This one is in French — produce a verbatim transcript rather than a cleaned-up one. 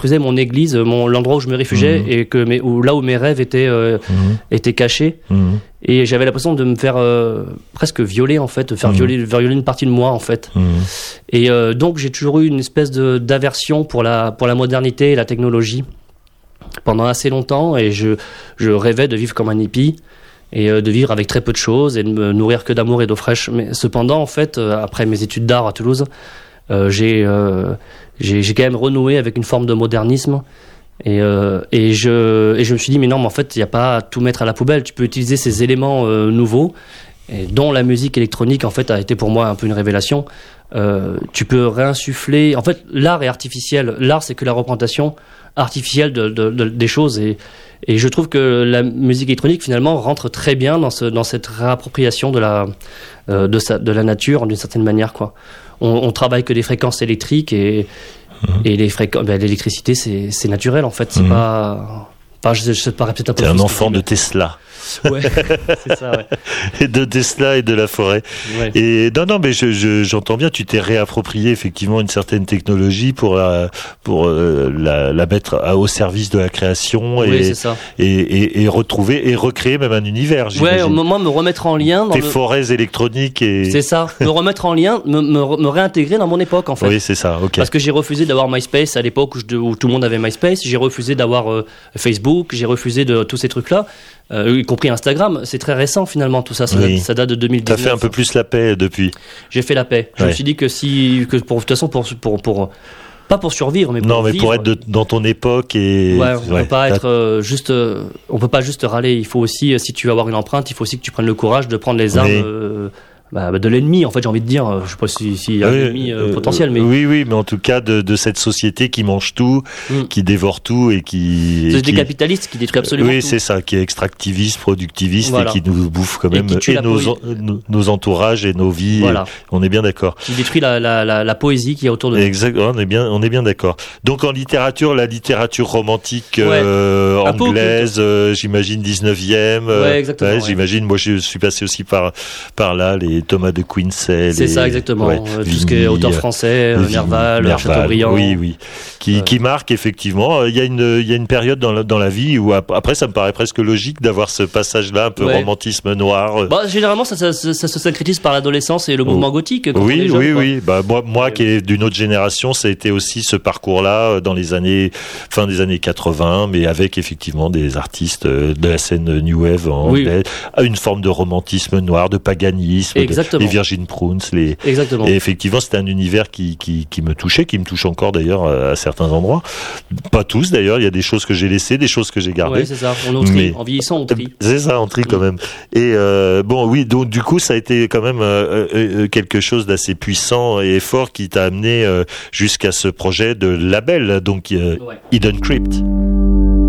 construisais mon église, mon, l'endroit où je me réfugiais mmh. et que mes, où, là où mes rêves étaient, euh, mmh. étaient cachés. Mmh. Et j'avais l'impression de me faire euh, presque violer, en fait, de faire mmh. violer, violer une partie de moi, en fait. Mmh. Et euh, donc, j'ai toujours eu une espèce de, d'aversion pour la, pour la modernité et la technologie pendant assez longtemps. Et je, je rêvais de vivre comme un hippie et euh, de vivre avec très peu de choses et de me nourrir que d'amour et d'eau fraîche. Mais cependant, en fait, euh, après mes études d'art à Toulouse, euh, j'ai, euh, j'ai, j'ai quand même renoué avec une forme de modernisme. Et, euh, et, je, et je me suis dit, mais non, mais en fait, il n'y a pas à tout mettre à la poubelle. Tu peux utiliser ces éléments euh, nouveaux, et dont la musique électronique, en fait, a été pour moi un peu une révélation. Euh, tu peux réinsuffler... En fait, l'art est artificiel. L'art, c'est que la représentation artificielle de, de, de, des choses. Et, et je trouve que la musique électronique, finalement, rentre très bien dans, ce, dans cette réappropriation de la, euh, de, sa, de la nature, d'une certaine manière, quoi. On, on travaille que des fréquences électriques et... Et les fréquences, ben, l'électricité, c'est, c'est naturel en fait. C'est mmh. pas, pas, je, je paraît peut-être un peu. T'es un enfant de Tesla. Ouais, c'est ça, ouais. Et de Tesla et de la forêt. Ouais. Et non, non, mais je, je, j'entends bien. Tu t'es réapproprié effectivement une certaine technologie pour la, pour euh, la, la mettre à, au service de la création et, oui, c'est ça. et, et, et retrouver et recréer même un univers. Ouais, au moment me remettre en lien. Dans Tes le... forêts électroniques et. C'est ça. Me remettre en lien, me, me, me réintégrer dans mon époque en fait. Oui, c'est ça. Ok. Parce que j'ai refusé d'avoir MySpace à l'époque où, je, où tout le monde avait MySpace. J'ai refusé d'avoir euh, Facebook. J'ai refusé de tous ces trucs-là. Euh, y compris Instagram, c'est très récent finalement tout ça, ça, oui. date, ça date de deux mille dix-neuf. T'as fait un peu plus la paix depuis. J'ai fait la paix. Je ouais. me suis dit que si, que pour de toute façon pour pour pour pas pour survivre, mais pour non, mais vivre, pour être de, dans ton époque et ouais, on ouais, peut pas être euh, juste, euh, on peut pas juste râler. Il faut aussi, si tu veux avoir une empreinte, il faut aussi que tu prennes le courage de prendre les armes. Oui. Euh, Bah, de l'ennemi en fait j'ai envie de dire, je sais pas s'il si y a oui, un ennemi euh, potentiel mais oui oui mais en tout cas de, de cette société qui mange tout, mm. qui dévore tout et qui c'est et des qui, capitalistes qui détruisent absolument oui tout. C'est ça, qui est extractiviste, productiviste voilà. et qui nous bouffe quand même et, et nos, en, nos, nos entourages et nos vies voilà. et on est bien d'accord, qui détruit la, la, la, la poésie qui est autour de nous. Exactement, on est bien on est bien d'accord. Donc en littérature, la littérature romantique ouais. euh, anglaise, euh, j'imagine dix-neuvième ouais, euh, exactement, ouais, ouais. j'imagine moi je suis passé aussi par par là, les Thomas de Quincy. C'est les, ça exactement, ouais, euh, tout Vigny, ce qui est auteur français, euh, Nerval, Nerval, Chateaubriand. Oui, oui, qui, euh, qui marque effectivement. Il y a une, il y a une période dans la, dans la vie où après, ça me paraît presque logique d'avoir ce passage-là, un peu ouais. romantisme noir. Bah, généralement, ça, ça, ça, ça se syncrétise par l'adolescence et le mouvement oh. gothique. Quand oui, on est jeune, oui, quoi. oui. Bah, moi, moi, ouais. qui est d'une autre génération, ça a été aussi ce parcours-là dans les années, fin des années quatre-vingts, mais avec effectivement des artistes de la scène New Wave en oui. anglais, une forme de romantisme noir, de paganisme, de, les Virgin Prunes, les Exactement. Et effectivement, c'était un univers qui, qui, qui me touchait, qui me touche encore d'ailleurs à certains endroits. Pas tous d'ailleurs, il y a des choses que j'ai laissées, des choses que j'ai gardées. Oui, c'est ça, on trie. Mais... en vieillissant, on trie. C'est ça, on trie mmh. quand même. Et euh, bon, oui, donc du coup, ça a été quand même euh, euh, quelque chose d'assez puissant et fort qui t'a amené euh, jusqu'à ce projet de label, donc euh, ouais. Hidden Crypt.